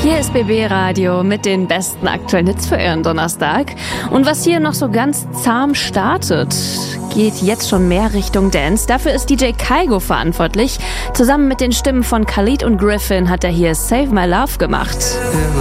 Hier ist BB Radio mit den besten aktuellen Hits für Ihren Donnerstag. Und was hier noch so ganz zahm startet, geht jetzt schon mehr Richtung Dance. Dafür ist DJ Kygo verantwortlich. Zusammen mit den Stimmen von Khalid und Griffin hat er hier Save My Love gemacht.